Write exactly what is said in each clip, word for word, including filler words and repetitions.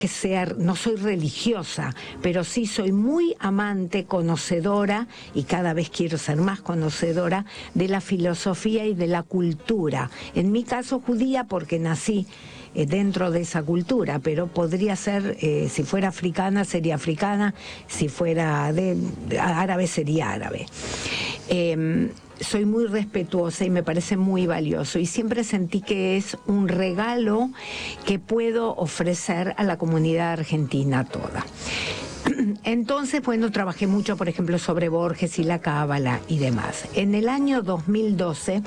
que sea, no soy religiosa, pero sí soy muy amante, conocedora, y cada vez quiero ser más conocedora de la filosofía y de la cultura. En mi caso judía, porque nací eh, dentro de esa cultura, pero podría ser, eh, si fuera africana, sería africana, si fuera de, de árabe, sería árabe. Eh, soy muy respetuosa y me parece muy valioso, y siempre sentí que es un regalo que puedo ofrecer a la comunidad argentina toda. Entonces, bueno, trabajé mucho, por ejemplo, sobre Borges y la Cábala y demás. En el año dos mil doce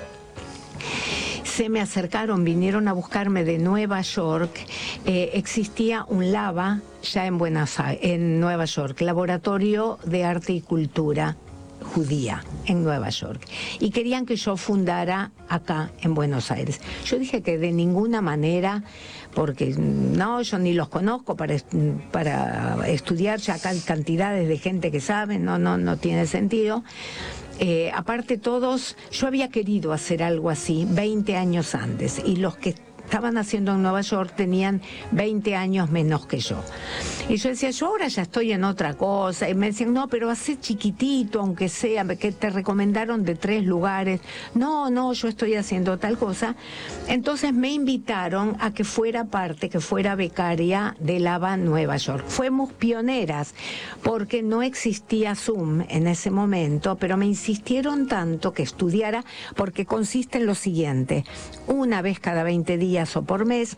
se me acercaron, vinieron a buscarme de Nueva York. Eh, existía un LABA ya en Buenos Aires, en Nueva York, Laboratorio de Arte y Cultura Judía en Nueva York, y querían que yo fundara acá en Buenos Aires. Yo dije que de ninguna manera, porque no, yo ni los conozco para, para estudiar, ya acá hay cantidades de gente que sabe, no, no, no tiene sentido. Eh, aparte todos, yo había querido hacer algo así veinte años antes, y los que estaban haciendo en Nueva York tenían veinte años menos que yo. Y yo decía, yo ahora ya estoy en otra cosa. Y me decían, no, pero hace chiquitito, aunque sea, que te recomendaron de tres lugares. No, no, yo estoy haciendo tal cosa. Entonces me invitaron a que fuera parte, que fuera becaria de LABA Nueva York. Fuimos pioneras, porque no existía Zoom en ese momento, pero me insistieron tanto que estudiara, porque consiste en lo siguiente: una vez cada veinte días o por mes,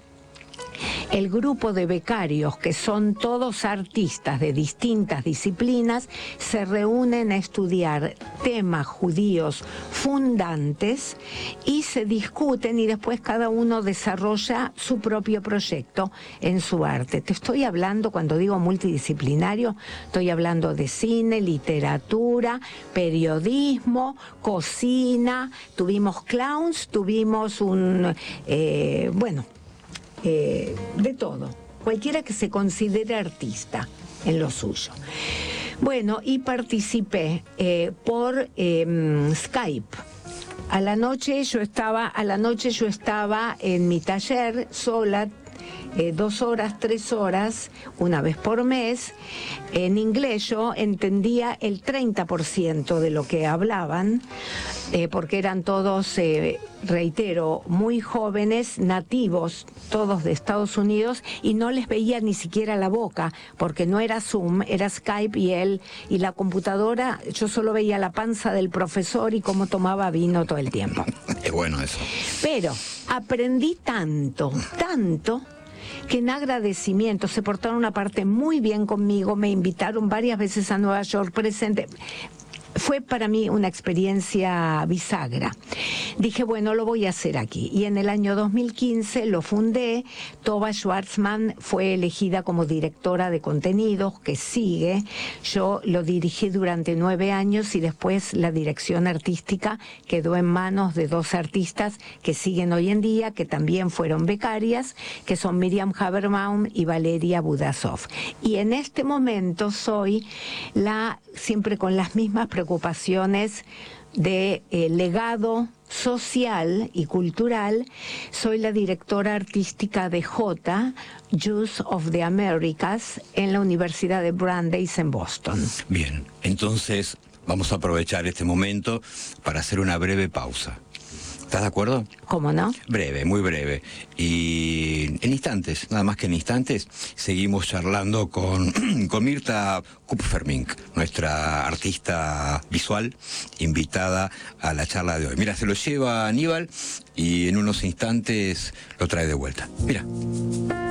el grupo de becarios, que son todos artistas de distintas disciplinas, se reúnen a estudiar temas judíos fundantes y se discuten, y después cada uno desarrolla su propio proyecto en su arte. Te estoy hablando, cuando digo multidisciplinario, estoy hablando de cine, literatura, periodismo, cocina, tuvimos clowns, tuvimos un, eh, bueno, Eh, de todo, cualquiera que se considere artista en lo suyo. Bueno, y participé eh, por eh, Skype. A la noche yo estaba, a la noche yo estaba en mi taller sola, eh, dos horas, tres horas, una vez por mes. En inglés yo entendía el treinta por ciento de lo que hablaban, eh, porque eran todos, eh, reitero, muy jóvenes, nativos, todos de Estados Unidos, y no les veía ni siquiera la boca, porque no era Zoom, era Skype, y él y la computadora, yo solo veía la panza del profesor y cómo tomaba vino todo el tiempo. Es bueno eso. Pero aprendí tanto, tanto, que en agradecimiento se portaron una parte muy bien conmigo, me invitaron varias veces a Nueva York, presente. Fue para mí una experiencia bisagra. Dije, bueno, lo voy a hacer aquí. Y en el año dos mil quince lo fundé. Tova Schwartzman fue elegida como directora de contenidos, que sigue. Yo lo dirigí durante nueve años y después la dirección artística quedó en manos de dos artistas que siguen hoy en día, que también fueron becarias, que son Miriam Haberbaum y Valeria Budasov. Y en este momento soy la, siempre con las mismas preocupaciones, preocupaciones de eh, legado social y cultural. Soy la directora artística de J, Jews of the Americas, en la Universidad de Brandeis en Boston. Bien, entonces vamos a aprovechar este momento para hacer una breve pausa. ¿Estás de acuerdo? ¿Cómo no? Breve, muy breve. Y en instantes, nada más que en instantes, seguimos charlando con, con Mirta Kupfermink, nuestra artista visual, invitada a la charla de hoy. Mira, se lo lleva Aníbal y en unos instantes lo trae de vuelta. Mira.